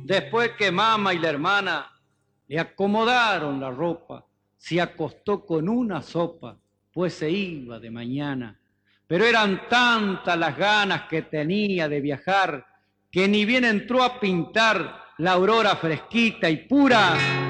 Después que mamá y la hermana le acomodaron la ropa, se acostó con una sopa, pues se iba de mañana. Pero eran tantas las ganas que tenía de viajar, que ni bien entró a pintar la aurora fresquita y pura,